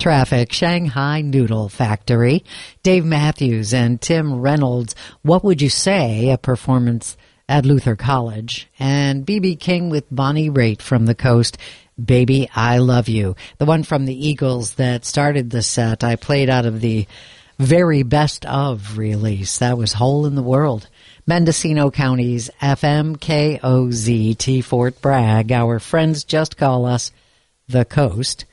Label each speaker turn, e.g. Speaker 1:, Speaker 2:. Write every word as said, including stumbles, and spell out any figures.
Speaker 1: Traffic, Shanghai Noodle Factory, Dave Matthews and Tim Reynolds, What Would You Say, a performance at Luther College, and B B King with Bonnie Raitt from the Coast, Baby, I Love You. The one from the Eagles that started the set, I played out of the very best of release. That was Hole in the World. Mendocino County's F M K O Z T Fort Bragg. Our friends just call us the Coast.